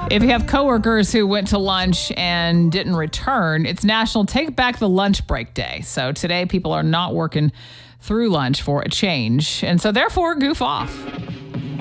If you have coworkers who went to lunch and didn't return, it's National Take Back the Lunch Break Day. So today people are not working through lunch for a change. And so therefore, goof off.